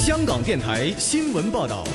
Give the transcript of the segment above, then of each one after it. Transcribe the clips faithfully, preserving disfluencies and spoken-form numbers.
香港电台新闻报道。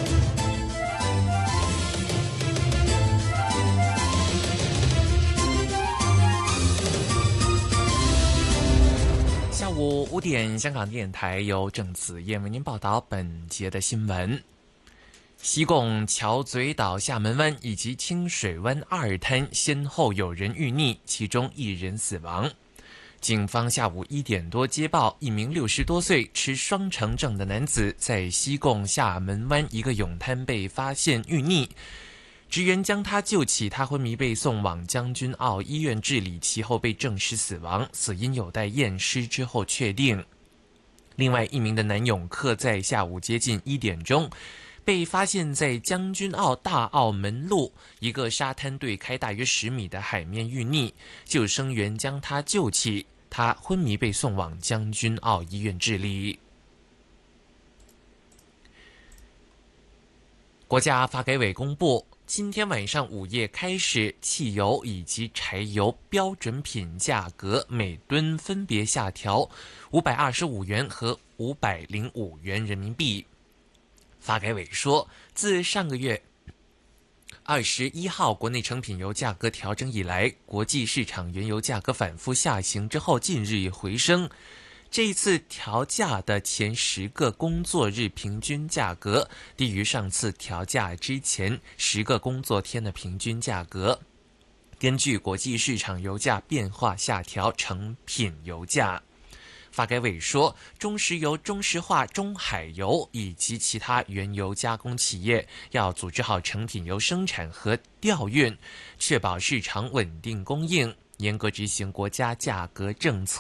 下午五点，香港电台由郑子燕为您报道本节的新闻。西贡桥嘴岛厦门湾以及清水湾二滩先后有人遇溺，其中一人死亡。警方下午一点多接报，一名六十多岁持双程证的男子在西贡厦门湾一个泳滩被发现遇溺，职员将他救起，他昏迷被送往将军澳医院治理，其后被证实死亡，死因有待验尸之后确定。另外一名的男泳客在下午接近一点钟被发现在将军澳大澳门路一个沙滩对开大约十米的海面遇溺，救生员将他救起，他昏迷被送往将军澳医院治理。国家发改委公布，今天晚上午夜开始，汽油以及柴油标准品价格每吨分别下调五百二十五元和五百零五元人民币。发改委说，自上个月二十一号国内成品油价格调整以来，国际市场原油价格反复下行之后，近日回升。这一次调价的前十个工作日平均价格低于上次调价之前十个工作天的平均价格。根据国际市场油价变化下调成品油价。发改委说，中石油、中石化、中海油以及其他原油加工企业要组织好成品油生产和调运，确保市场稳定供应，严格执行国家价格政策。